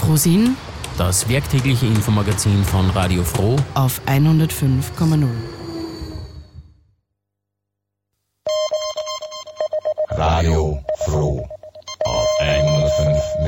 Frosin Das werktägliche Infomagazin von Radio Froh auf 105,0. Radio Froh auf 105